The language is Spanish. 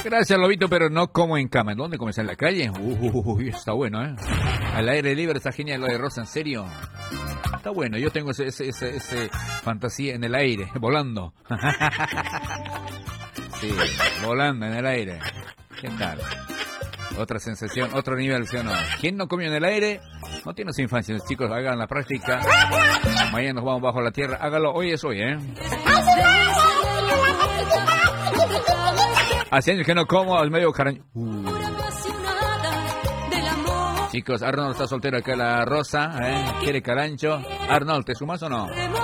Gracias, Lobito, pero no como en cama. ¿Dónde comes? ¿En la calle? Está bueno, ¿eh? Al aire libre está genial lo de Rosa, ¿en serio? Está bueno, yo tengo ese fantasía en el aire, volando. Sí, volando en el aire. ¿Qué tal? Otra sensación, otro nivel, ¿sí o no? ¿Quién no comió en el aire? No tiene su infancia, chicos, hagan la práctica. Mañana nos vamos bajo la tierra, hágalo, hoy es hoy, ¿eh? Hace años que no como, al medio caraño. Chicos, Arnold está soltero acá, la Rosa, ¿eh? ¿Quiere carancho? Arnold, ¿te sumas o no?